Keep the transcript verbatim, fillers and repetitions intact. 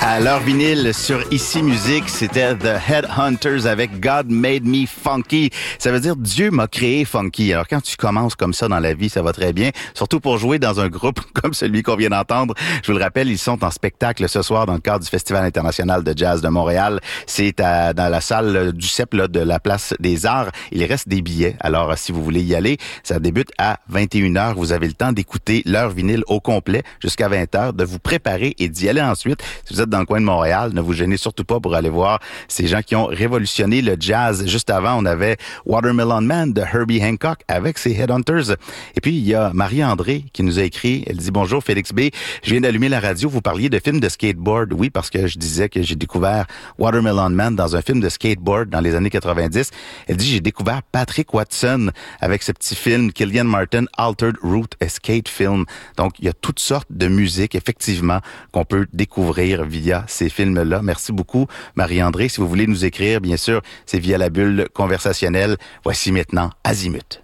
À l'heure vinyle sur Ici Musique, c'était The Headhunters avec God Made Me Funky. Ça veut dire Dieu m'a créé funky. Alors quand tu commences comme ça dans la vie, ça va très bien. Surtout pour jouer dans un groupe comme celui qu'on vient d'entendre. Je vous le rappelle, ils sont en spectacle ce soir dans le cadre du Festival international de jazz de Montréal. C'est à, dans la salle du C E P là, de la Place des Arts. Il reste des billets. Alors si vous voulez y aller, ça débute à vingt et une heures. Vous avez le temps d'écouter l'heure vinyle au complet jusqu'à vingt heures, de vous préparer et d'y aller ensuite. Si vous êtes dans le coin de Montréal, ne vous gênez surtout pas pour aller voir ces gens qui ont révolutionné le jazz. Juste avant, on avait Watermelon Man de Herbie Hancock avec ses Headhunters. Et puis, il y a Marie-André qui nous a écrit. Elle dit « Bonjour Félix B, je viens d'allumer la radio. Vous parliez de films de skateboard. » Oui, parce que je disais que j'ai découvert Watermelon Man dans un film de skateboard dans les années quatre-vingt-dix. Elle dit « J'ai découvert Patrick Watson avec ce petit film Killian Martin, Altered Route, a skate film. » Donc, il y a toutes sortes de musique, effectivement, qu'on peut découvrir via ces films-là. Merci beaucoup, Marie-André. Si vous voulez nous écrire, bien sûr, c'est via la bulle conversationnelle. Voici maintenant Azimut.